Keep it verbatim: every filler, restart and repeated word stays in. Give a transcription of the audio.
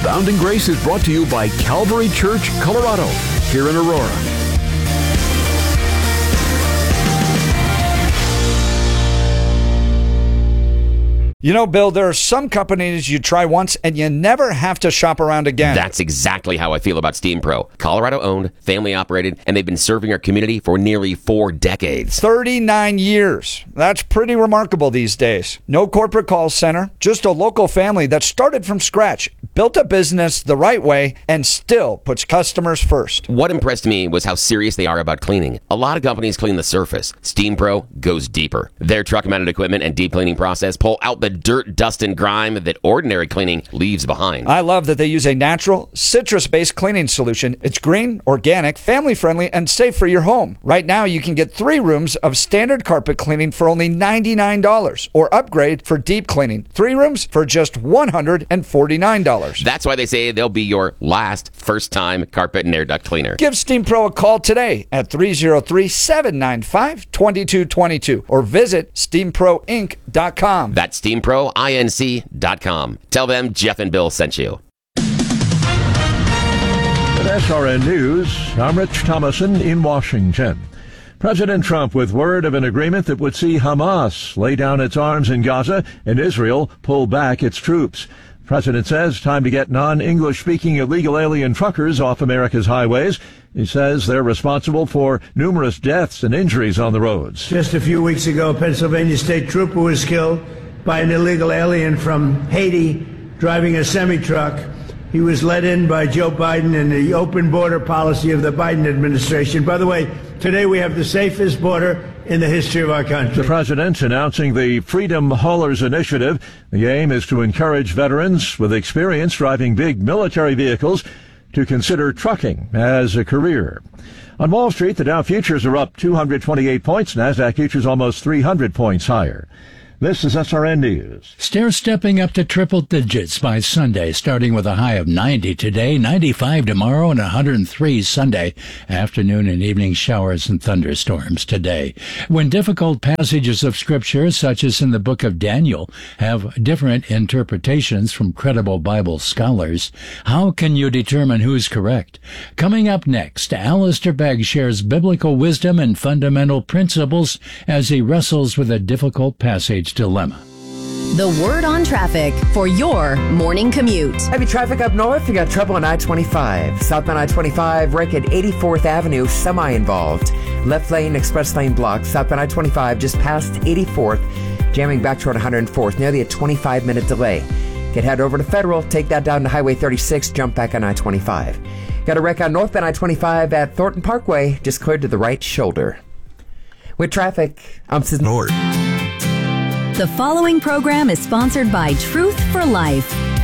Abounding Grace is brought to you by Calvary Church, Colorado, here in Aurora. You know, Bill, there are some companies you try once and you never have to shop around again. That's exactly how I feel about Steam Pro. Colorado-owned, family-operated, and they've been serving our community for nearly four decades. thirty-nine years. That's pretty remarkable these days. No corporate call center, just a local family that started from scratch, built a business the right way, and still puts customers first. What impressed me was how serious they are about cleaning. A lot of companies clean the surface. Steam Pro goes deeper. Their truck-mounted equipment and deep cleaning process pull out the dirt, dust, and grime that ordinary cleaning leaves behind. I love that they use a natural, citrus-based cleaning solution. It's green, organic, family-friendly, and safe for your home. Right now, you can get three rooms of standard carpet cleaning for only ninety-nine dollars, or upgrade for deep cleaning. Three rooms for just one hundred forty-nine dollars. That's why they say they'll be your last first-time carpet and air duct cleaner. Give Steam Pro a call today at three oh three, seven nine five, two two two two or visit steam pro inc dot com. That's steam pro inc dot com. Tell them Jeff and Bill sent you. At S R N News, I'm Rich Thomason in Washington. President Trump with word of an agreement that would see Hamas lay down its arms in Gaza and Israel pull back its troops. The president says time to get non-English speaking illegal alien truckers off America's highways. He says they're responsible for numerous deaths and injuries on the roads. Just a few weeks ago, a Pennsylvania state trooper was killed by an illegal alien from Haiti driving a semi-truck. He was let in by Joe Biden and the open border policy of the Biden administration. By the way, today we have the safest border in the history of our country. The president announcing the Freedom Haulers Initiative. The aim is to encourage veterans with experience driving big military vehicles to consider trucking as a career. On Wall Street, the Dow futures are up two hundred twenty-eight points. NASDAQ futures almost three hundred points higher. This is S R N News. Stair-stepping up to triple digits by Sunday, starting with a high of ninety today, ninety-five tomorrow, and one hundred three Sunday. Afternoon and evening showers and thunderstorms today. When difficult passages of Scripture, such as in the book of Daniel, have different interpretations from credible Bible scholars, how can you determine who's correct? Coming up next, Alistair Begg shares biblical wisdom and fundamental principles as he wrestles with a difficult passage dilemma. The Word on Traffic for your morning commute. Heavy traffic up north. You got trouble on I twenty-five. Southbound I twenty-five, wreck at eighty-fourth Avenue, semi-involved. Left lane, express lane blocked. Southbound I twenty-five, just past eighty-fourth, jamming back toward one hundred fourth. Nearly a twenty-five minute delay. Get head over to Federal, take that down to Highway thirty-six, jump back on I twenty-five. Got a wreck on northbound I twenty-five at Thornton Parkway, just cleared to the right shoulder. With traffic, I'm Sid Nord. The following program is sponsored by Truth for Life.